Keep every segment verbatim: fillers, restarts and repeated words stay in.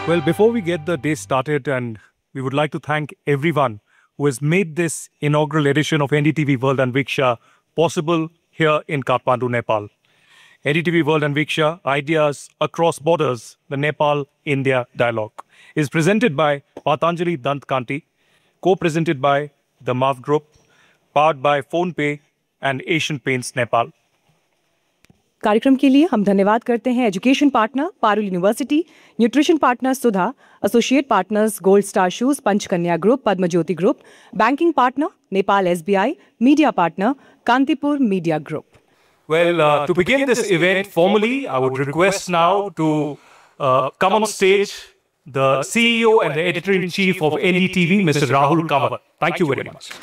Well, before we get the day started, and we would like to thank everyone who has made this inaugural edition of N D T V World Anviksha possible here in Kathmandu, Nepal. N D T V World Anviksha, Ideas Across Borders, the Nepal-India Dialogue, is presented by Patanjali Dant Kanti, co-presented by the M A V Group, powered by PhonePe and Asian Paints Nepal. कार्यक्रम के लिए हम धन्यवाद करते हैं education partner Parul university, nutrition partner Sudha, associate partners gold star shoes, पंचकन्या group, पद्मज्योति group, banking partner Nepal SBI, media partner Kantipur media group. Well, uh, to begin this event formally, I would request now to uh, come on stage the C E O and the Editor-in-Chief of N D T V, Mister Rahul Kamath. Thank you very much.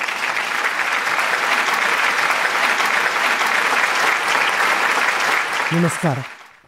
Namaskar.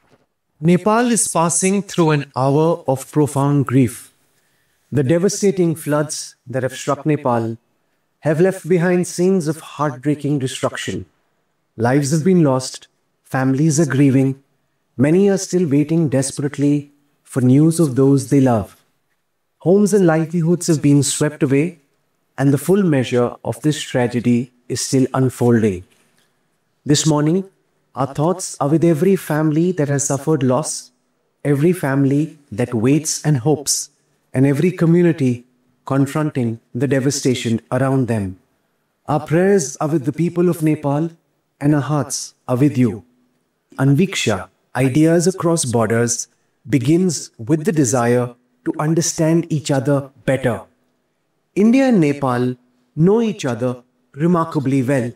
Nepal is passing through an hour of profound grief. The devastating floods that have struck Nepal have left behind scenes of heartbreaking destruction. Lives have been lost, families are grieving, many are still waiting desperately for news of those they love. Homes and livelihoods have been swept away, and the full measure of this tragedy is still unfolding. This morning, our thoughts are with every family that has suffered loss, every family that waits and hopes, and every community confronting the devastation around them. Our prayers are with the people of Nepal, and our hearts are with you. Anviksha, Ideas Across Borders, begins with the desire to understand each other better. India and Nepal know each other remarkably well,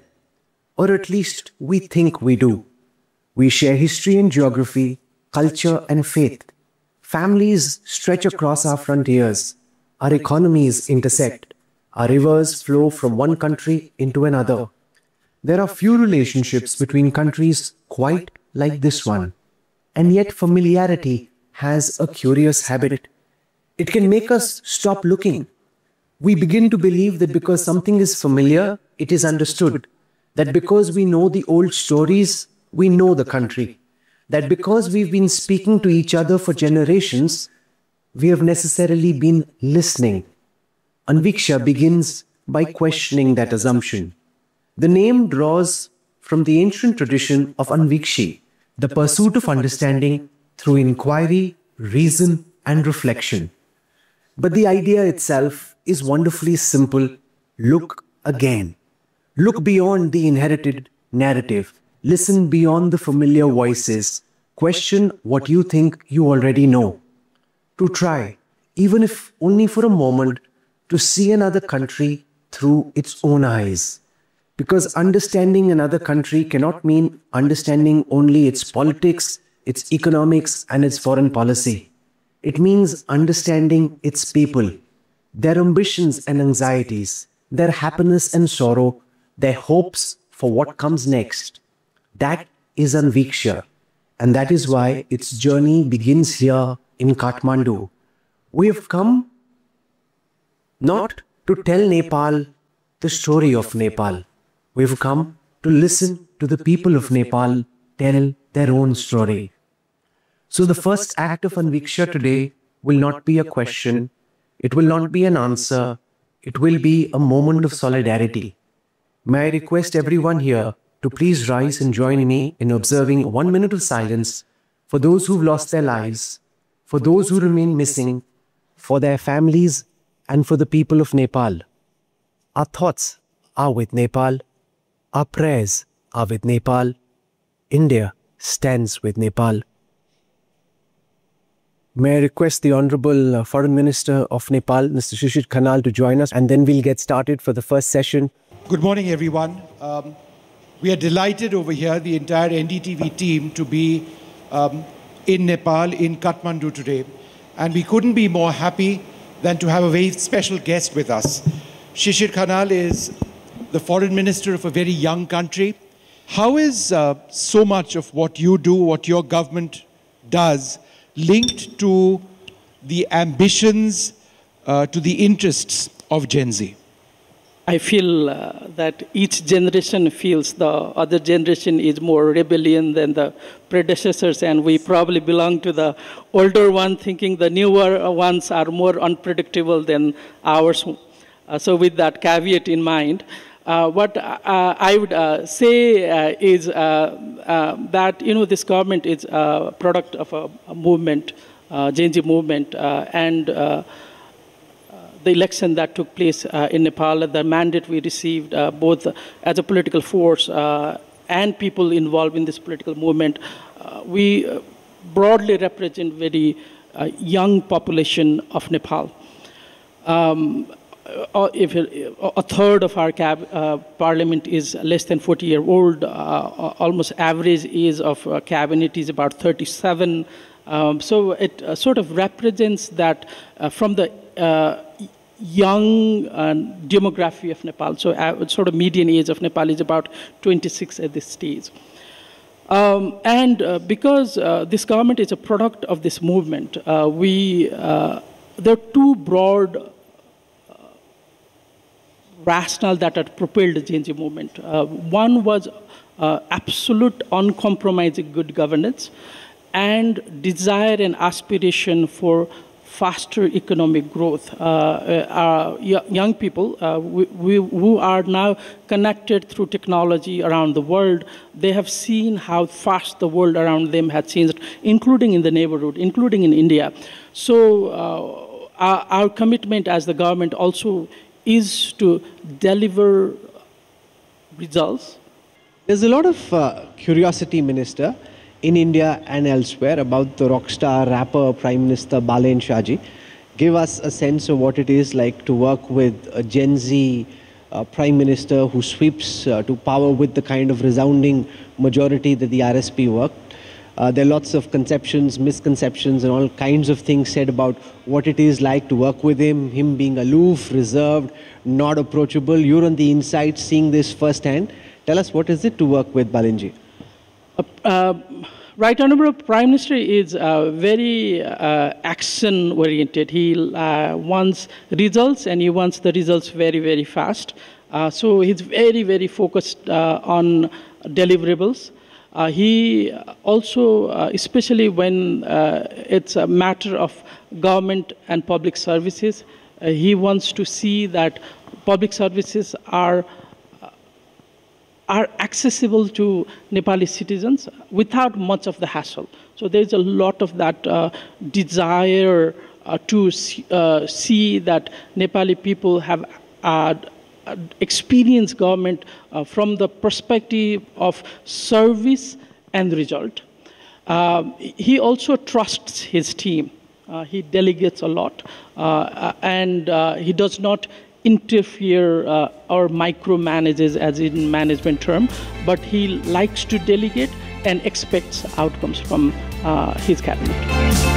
or at least we think we do. We share history and geography, culture and faith. Families stretch across our frontiers. Our economies intersect. Our rivers flow from one country into another. There are few relationships between countries quite like this one. And yet familiarity has a curious habit. It can make us stop looking. We begin to believe that because something is familiar, it is understood. That because we know the old stories, we know the country. That because we've been speaking to each other for generations, we have necessarily been listening. Anviksha begins by questioning that assumption. The name draws from the ancient tradition of Anvikshi, the pursuit of understanding through inquiry, reason, and reflection. But the idea itself is wonderfully simple. Look again. Look beyond the inherited narrative. Listen beyond the familiar voices. Question what you think you already know. To try, even if only for a moment, to see another country through its own eyes. Because understanding another country cannot mean understanding only its politics, its economics, and its foreign policy. It means understanding its people, their ambitions and anxieties, their happiness and sorrow, their hopes for what comes next. That is Anviksha, and that is why its journey begins here in Kathmandu. We have come not to tell Nepal the story of Nepal. We have come to listen to the people of Nepal tell their own story. So the first act of Anviksha today will not be a question, it will not be an answer, it will be a moment of solidarity. May I request everyone here to please rise and join me in observing one minute of silence for those who've lost their lives, for those who remain missing, for their families, and for the people of Nepal. Our thoughts are with Nepal. Our prayers are with Nepal. India stands with Nepal. May I request the Honorable uh, Foreign Minister of Nepal, Mister Shishir Khanal, to join us, and then we'll get started for the first session. Good morning, everyone. Um, we are delighted over here, the entire N D T V team, to be um, in Nepal, in Kathmandu today. And we couldn't be more happy than to have a very special guest with us. Shishir Khanal is the Foreign Minister of a very young country. How is uh, so much of what you do, what your government does, linked to the ambitions, uh, to the interests of Gen Z? I feel uh, that each generation feels the other generation is more rebellion than the predecessors, and we probably belong to the older one, thinking the newer ones are more unpredictable than ours. Uh, so with that caveat in mind, uh, what uh, I would uh, say uh, is uh, uh, that, you know, this government is a product of a, a movement, uh, Gen Z movement, uh, and uh, the election that took place uh, in Nepal, the mandate we received uh, both as a political force uh, and people involved in this political movement, uh, we uh, broadly represent very uh, young population of Nepal. Um, uh, if it, a third of our cab, uh, parliament is less than forty year old, uh, almost average age of uh, cabinet is about thirty-seven. Um, so it uh, sort of represents that uh, from the uh, young uh, demography of Nepal. So uh, sort of median age of Nepal is about twenty-six at this stage. Um, and uh, because uh, this government is a product of this movement, uh, we, uh, there are two broad uh, rationale that had propelled the Gen Z movement. Uh, one was uh, absolute uncompromising good governance and desire and aspiration for faster economic growth. Uh, uh, young people uh, we, we, who are now connected through technology around the world, they have seen how fast the world around them has changed, including in the neighborhood, including in India. So uh, our, our commitment as the government also is to deliver results. There's a lot of uh, curiosity, Minister, in India and elsewhere about the rock star rapper Prime Minister Balen Shahji. Give us a sense of what it is like to work with a Gen Z uh, Prime Minister who sweeps uh, to power with the kind of resounding majority that the R S P worked. Uh, there are lots of conceptions, misconceptions and all kinds of things said about what it is like to work with him, him being aloof, reserved, not approachable. You're on the inside seeing this firsthand. Tell us, what is it to work with Balenji? Uh, uh, Right Honourable Prime Minister is uh, very uh, action-oriented. He uh, wants results, and he wants the results very, very fast. Uh, so he's very, very focused uh, on deliverables. Uh, he also, uh, especially when uh, it's a matter of government and public services, uh, he wants to see that public services are are accessible to Nepali citizens without much of the hassle. So there's a lot of that uh, desire uh, to see, uh, see that Nepali people have uh, experienced government uh, from the perspective of service and result. Uh, he also trusts his team. Uh, he delegates a lot, uh, and uh, he does not interfere uh, or micromanages, as in management term, but he likes to delegate and expects outcomes from uh, his cabinet.